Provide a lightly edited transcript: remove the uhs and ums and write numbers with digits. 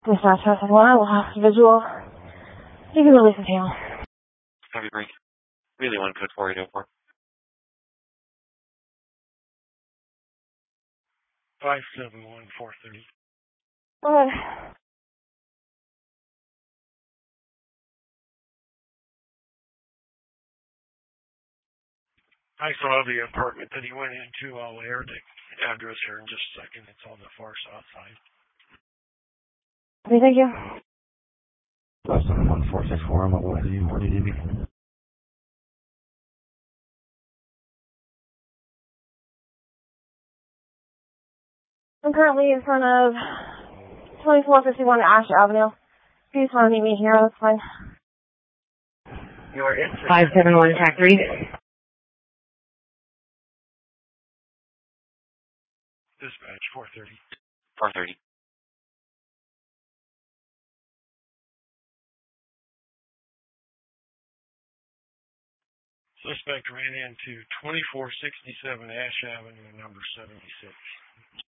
Dispatch traffic 1, I will have visual. You can release the tail. Copy break. Really 1 code 4804. 571-430. Okay. I saw the apartment that he went into. I'll air the address here in just a second. It's on the far south side. Okay, thank you. 571-464, I'm away. Where did you be? I'm currently in front of 2451 Ash Avenue. If you just want to meet me here, that's fine. You are in 571 track 3. Dispatch 430. 430. Suspect ran into 2467 Ash Avenue, number 76.